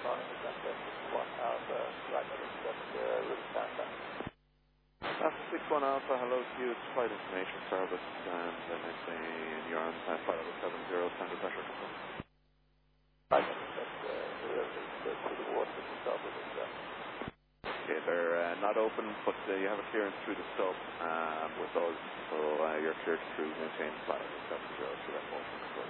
morning, is that one Alpha, right, route Santa. Alpha 61 Alpha, hello to you, it's Flight Information Service, and in your on flight level 70, standard pressure control. Right, that's the water that you stop with it. Okay, they're not open, but you have a clearance through the sub with us, so you're cleared through maintain flight level 70 to that motion control.